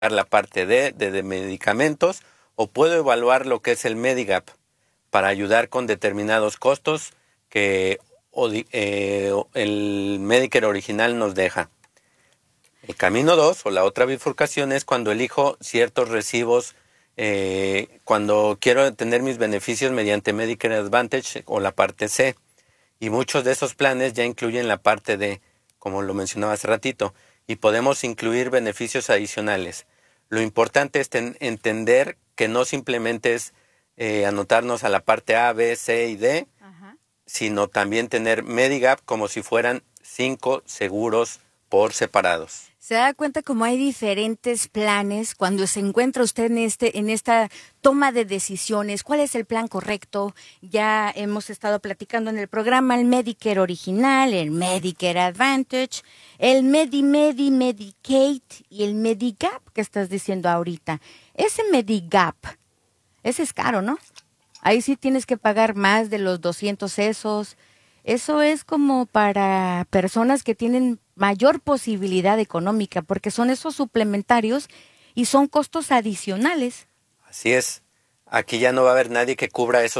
la parte D de medicamentos, o puedo evaluar lo que es el Medigap para ayudar con determinados costos que el Medicare original nos deja. El camino 2 o la otra bifurcación es cuando elijo ciertos recibos, cuando quiero tener mis beneficios mediante Medicare Advantage o la parte C. Y muchos de esos planes ya incluyen la parte D, como lo mencionaba hace ratito, y podemos incluir beneficios adicionales. Lo importante es entender que no simplemente es anotarnos a la parte A, B, C y D, ajá, sino también tener Medigap como si fueran 5 seguros por separados. ¿Se da cuenta cómo hay diferentes planes cuando se encuentra usted en esta toma de decisiones? ¿Cuál es el plan correcto? Ya hemos estado platicando en el programa el Medicare original, el Medicare Advantage, el Medicaid y el Medigap que estás diciendo ahorita. Ese Medigap, ese es caro, ¿no? Ahí sí tienes que pagar más de los 200 pesos. Eso es como para personas que tienen mayor posibilidad económica, porque son esos suplementarios y son costos adicionales. Así es. Aquí ya no va a haber nadie que cubra esos